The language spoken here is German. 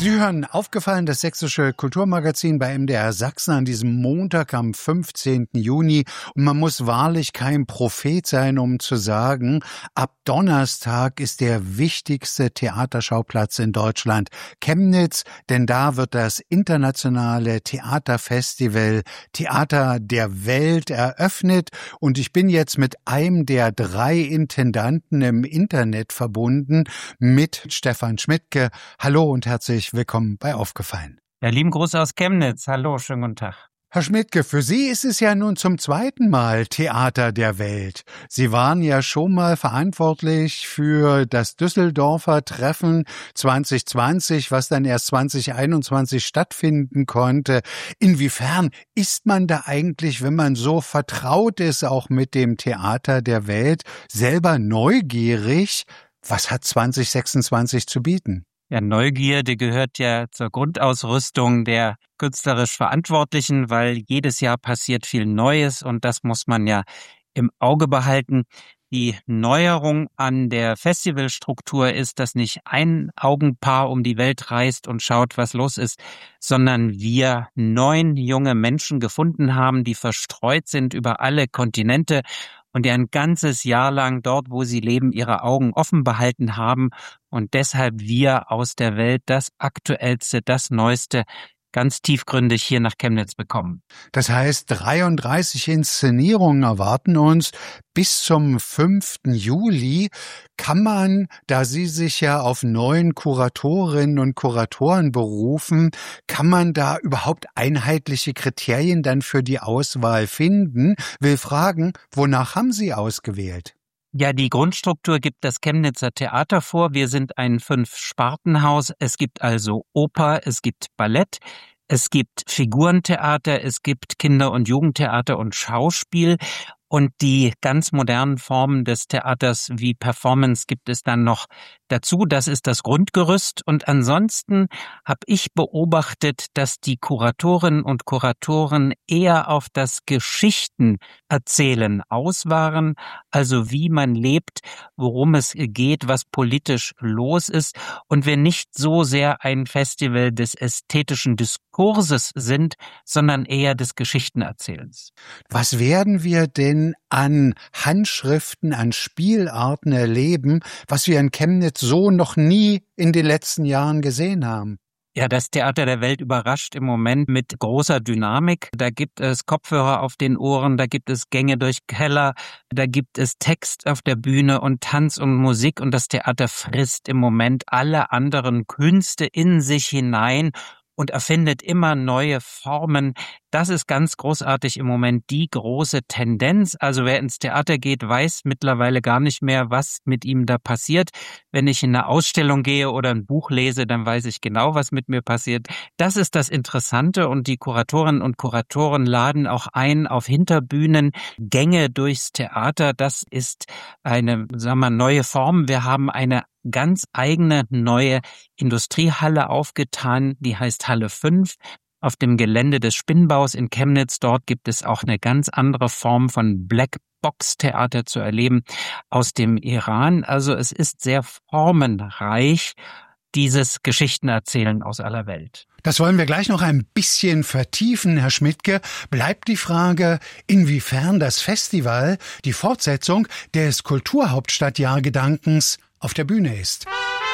Sie hören aufgefallen, das sächsische Kulturmagazin bei MDR Sachsen an diesem Montag am 15. Juni. Und man muss wahrlich kein Prophet sein, um zu sagen, ab Donnerstag ist der wichtigste Theaterschauplatz in Deutschland Chemnitz, denn da wird das internationale Theaterfestival Theater der Welt eröffnet. Und ich bin jetzt mit einem der 3 Intendanten im Internet verbunden, mit Stefan Schmidtke. Hallo und herzlich willkommen bei Aufgefallen. Ja, lieben Gruß aus Chemnitz. Hallo, schönen guten Tag. Herr Schmidtke, für Sie ist es ja nun zum 2. Mal Theater der Welt. Sie waren ja schon mal verantwortlich für das Düsseldorfer Treffen 2020, was dann erst 2021 stattfinden konnte. Inwiefern ist man da eigentlich, wenn man so vertraut ist, auch mit dem Theater der Welt, selber neugierig? Was hat 2026 zu bieten? Ja, Neugierde gehört ja zur Grundausrüstung der künstlerisch Verantwortlichen, weil jedes Jahr passiert viel Neues und das muss man ja im Auge behalten. Die Neuerung an der Festivalstruktur ist, dass nicht ein Augenpaar um die Welt reist und schaut, was los ist, sondern wir 9 junge Menschen gefunden haben, die verstreut sind über alle Kontinente und die ein ganzes Jahr lang dort, wo sie leben, ihre Augen offen behalten haben und deshalb wir aus der Welt das Aktuellste, das Neueste ganz tiefgründig hier nach Chemnitz bekommen. Das heißt, 33 Inszenierungen erwarten uns bis zum 5. Juli. Kann man, da Sie sich ja auf 9 Kuratorinnen und Kuratoren berufen, kann man da überhaupt einheitliche Kriterien dann für die Auswahl finden? Will fragen, wonach haben Sie ausgewählt? Ja, die Grundstruktur gibt das Chemnitzer Theater vor. Wir sind ein 5-Spartenhaus. Es gibt also Oper, es gibt Ballett, es gibt Figurentheater, es gibt Kinder- und Jugendtheater und Schauspiel. Und die ganz modernen Formen des Theaters wie Performance gibt es dann noch dazu. Das ist das Grundgerüst. Und ansonsten habe ich beobachtet, dass die Kuratorinnen und Kuratoren eher auf das Geschichtenerzählen aus waren, also wie man lebt, worum es geht, was politisch los ist. Und wir nicht so sehr ein Festival des ästhetischen Diskurses sind, sondern eher des Geschichtenerzählens. Was werden wir denn an Handschriften, an Spielarten erleben, was wir in Chemnitz so noch nie in den letzten Jahren gesehen haben? Ja, das Theater der Welt überrascht im Moment mit großer Dynamik. Da gibt es Kopfhörer auf den Ohren, da gibt es Gänge durch Keller, da gibt es Text auf der Bühne und Tanz und Musik und das Theater frisst im Moment alle anderen Künste in sich hinein und erfindet immer neue Formen. Das ist ganz großartig im Moment die große Tendenz. Also wer ins Theater geht, weiß mittlerweile gar nicht mehr, was mit ihm da passiert. Wenn ich in eine Ausstellung gehe oder ein Buch lese, dann weiß ich genau, was mit mir passiert. Das ist das Interessante und die Kuratorinnen und Kuratoren laden auch ein auf Hinterbühnen, Gänge durchs Theater. Das ist eine, sagen wir, neue Form. Wir haben eine ganz eigene neue Industriehalle aufgetan, die heißt Halle 5. Auf dem Gelände des Spinnbaus in Chemnitz, dort gibt es auch eine ganz andere Form von Blackbox-Theater zu erleben aus dem Iran. Also es ist sehr formenreich, dieses Geschichtenerzählen aus aller Welt. Das wollen wir gleich noch ein bisschen vertiefen, Herr Schmidtke. Bleibt die Frage, inwiefern das Festival die Fortsetzung des Kulturhauptstadtjahrgedankens auf der Bühne ist.